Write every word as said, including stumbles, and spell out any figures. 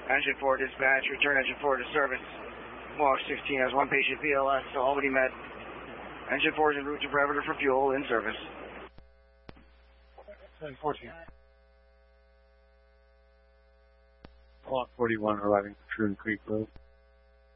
Engine four dispatch, return engine four to service. Walk sixteen has one patient V L S to Albany Med. Engine four is en route to Brevoort for fuel, in service. ten fourteen. Block forty-one arriving from Truon Creek Road.